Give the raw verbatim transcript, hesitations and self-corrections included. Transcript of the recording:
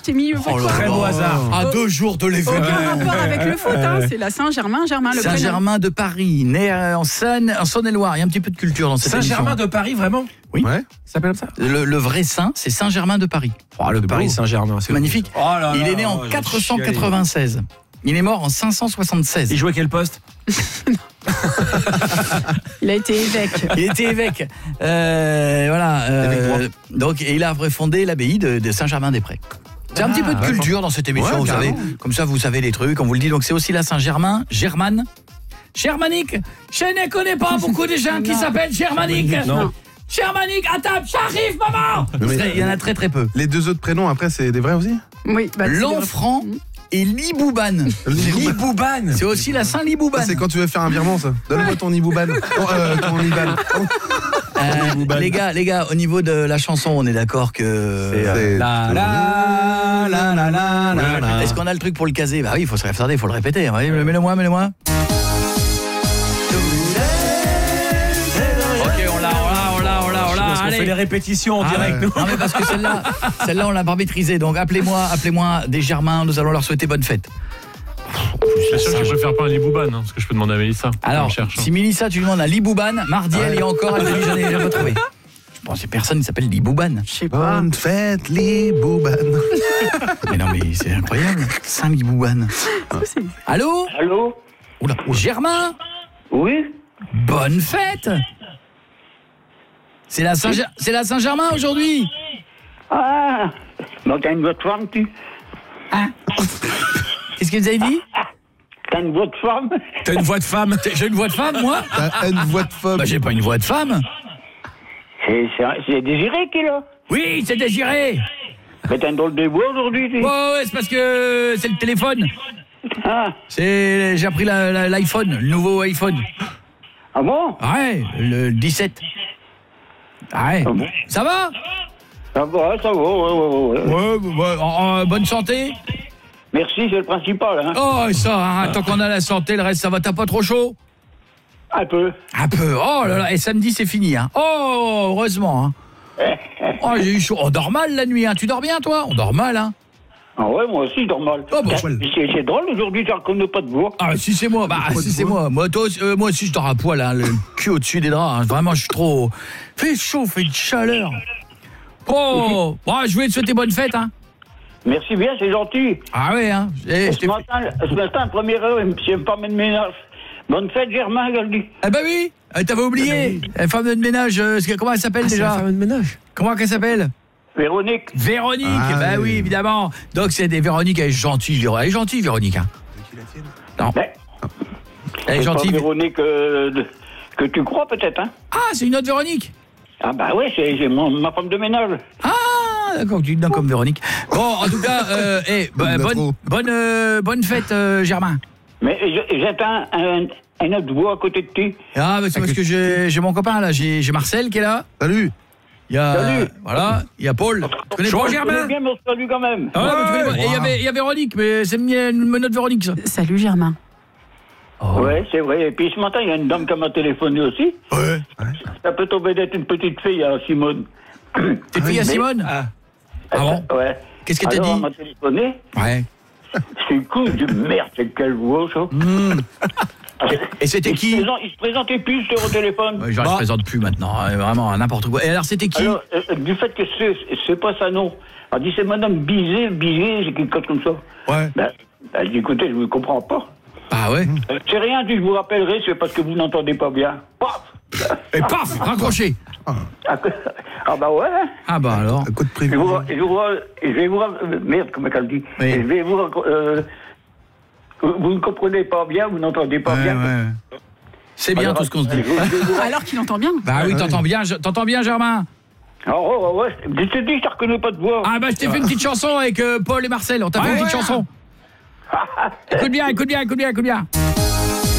t'ai mis le Oh là, très beau hasard. À deux jours de l'événement. Aucun rapport avec le foot, hein. C'est la Saint-Germain, Germain, le prénom. Saint-Germain de Paris, né en Seine, en Saône-et-Loire. Il y a un petit peu de culture dans cette émission. Saint-Germain de Paris, vraiment? Oui. Ouais. Ça s'appelle comme ça? Le, le vrai saint, c'est Saint-Germain de Paris. Oh, le Paris beau. Saint-Germain, C'est magnifique. Oh là Il là, est né en j'ai quatre cent quatre-vingt-seize. Il est mort en cinq cent soixante-seize. Il jouait à quel poste? Il a été évêque. Il était évêque. Euh, voilà. Euh, donc, et il a refondé l'abbaye de, de Saint-Germain-des-Prés. C'est un Ah, petit peu de culture dans cette émission, Ouais, vous savez. carrément. Comme ça, vous savez les trucs. On vous le dit. Donc, c'est aussi la Saint-Germain, Germane. Germanique. Je ne connais pas beaucoup de gens qui s'appellent Germanique. Non. Germanique, à table, j'arrive, maman. Mais- Il y en a très très peu. Les deux autres prénoms, après, c'est des vrais aussi? Oui, bah, c'est L'Enfant et Libouban. Libouban. C'est aussi la Saint-Libouban. Ça, c'est quand tu veux faire un virement, ça. Donne-moi ton Ibouban. Oh, euh, ton Iban. Euh, les gars, les gars, au niveau de la chanson, on est d'accord que. C'est- La la la la la la la. Est-ce qu'on a le truc pour le caser? Bah oui, il faut se retarder, il faut le répéter. Oui, mets-le moi, mets-le moi. Ok, on l'a, on l'a, on l'a, on l'a, on l'a. Parce qu'on Allez. fait les répétitions en Ah direct. ouais. Non mais parce que celle-là, celle-là on l'a pas maîtrisée. Donc appelez-moi, appelez-moi des Germains. Nous allons leur souhaiter bonne fête. Je suis sûr que je préfère pas un Libouban, hein, parce que je peux demander à Mélissa. Alors, On cherche, hein. si Mélissa, tu lui demandes à Libouban, Mardiel et encore, elle te dit j'en ai jamais trouvé. Je pense que personne qui s'appelle Libouban. Je sais pas. Bonne fête, Libouban. Mais non mais c'est incroyable. Saint Libouban. Allô? Allô? Oula. Germain? Oui? Bonne fête. C'est la Saint c'est la Saint-Germain aujourd'hui. Ah! Donc t'as une voix de femme, tu? Hein? Qu'est-ce que vous avez dit? T'as une voix de femme? T'as une voix de femme. J'ai une voix de femme, moi? T'as une voix de femme. Bah j'ai pas une voix de femme. C'est, c'est, c'est Désiré qui est là? Oui, c'est Désiré. Mais t'as une drôle de voix aujourd'hui, tu? Ouais, ouais, c'est parce que c'est le téléphone. Ah! C'est j'ai appris la- la- l'iPhone, le nouveau iPhone. Ah bon? Ouais, le dix-sept. Ouais. Ah bon? Ça va? Ça va, ça va, ouais, ouais, ouais. ouais. Ouais, ouais, en- en bonne santé. Merci, c'est le principal, hein? Oh, ça, hein, tant qu'on a la santé, le reste, ça va, t'as pas trop chaud? Un peu. Un peu. Oh là là, et samedi, c'est fini, hein. Oh, heureusement, hein. Oh, j'ai eu chaud. On dort mal la nuit, hein. Tu dors bien, toi? On dort mal, hein. Ah ouais, moi aussi, je dors mal. Oh, bah, c'est, c'est drôle, aujourd'hui, tu reconnais pas de voix. Ah, si c'est moi, bah, si c'est moi. Moi, toi, aussi- euh, moi aussi, je dors à poil, hein, le cul au-dessus des draps. Hein. Vraiment, je suis trop. Fait chaud, fait de chaleur. Oh, bon, je voulais te souhaiter bonne fête, hein. Merci bien, c'est gentil. Ah ouais, hein. Eh, je Ce t'ai- matin, ce matin, première heure, il me fait pas de ménage. Bonne fête, Germain, je le dis. Eh ben oui, euh, t'avais oublié. La femme de ménage, euh, c'est- comment elle s'appelle Ah, c'est la déjà? femme de ménage. Comment qu'elle s'appelle? Véronique. Véronique. Ah, bah oui. oui, évidemment. Donc c'est des Véronique, elle est gentille, Véro- elle est gentille, Véronique. Hein. Non, Mais, elle est c'est pas gentille. Véronique euh, de- que tu crois, peut-être, hein? Ah, c'est une autre Véronique. Ah bah oui, c'est, c'est mon- ma femme de ménage. Ah, d'accord, tu dis non comme Véronique. Bon, en tout cas, euh, eh, bah, Il l'a bonne, trop. bonne, euh, bonne fête, euh, Germain. Mais je- j'attends un, un autre voix à côté de toi. Ah, bah, c'est parce que j'ai j'ai mon copain là, j'ai j'ai Marcel qui est là. Salut. Il y a, Salut. Voilà, il y a Paul. Tu connais Bonjour, Paul? Germain. Je connais bien, mais on se salue quand même. Ah ouais, mais tu connais pas. Ouais. Et il y avait- il y a Véronique, mais c'est mi- notre Véronique ça. Salut Germain. Oh. Ouais, c'est vrai. Et puis ce matin, il y a une dame qui m'a téléphoné aussi. Ouais. Ça peut tomber d'être une petite fille, hein, Simone. T'es fille à Mais- Simone? Ah. Ah bon? Ouais. Qu'est-ce que t'as Alors, dit? elle m'a téléphoné. Ouais. C'est con de merde, c'est quelle voix, ça. Mmh. Et c'était Il se qui? présente- Il se présentait plus sur le téléphone. Ouais, genre, il se présente plus maintenant, hein, vraiment n'importe quoi. Et alors c'était qui? Alors, euh, du fait que c'est, c'est pas ça, non. Elle dit, c'est Madame Bizet, Bizet, c'est quelque chose comme ça. Ouais. Ben, elle dit, écoutez, je ne comprends pas. Ah ouais. Euh, C'est rien, dit, je vous rappellerai, c'est parce que vous n'entendez pas bien. Paf! Et paf, raccroché. Ah, ah bah ouais, hein. Ah bah alors. Un coup de Je, prévu. vous, je, vous, je vais vous... euh, Merde, comment elle dit? Oui. Je vais vous... euh, vous ne comprenez pas bien, vous n'entendez pas Ouais, bien. ouais. C'est bien Alors, tout ce qu'on se dit. je- je vais vous- Alors qu'il entend bien. Bah oui, t'entends bien, je- t'entends bien Germain. Ah ouais, ouais, ouais. Je te dis, je ne reconnais pas de voix. Ah bah je t'ai fait une petite chanson avec euh, Paul et Marcel, on t'a fait une petite chanson. Écoute bien, écoute bien, écoute bien, écoute bien.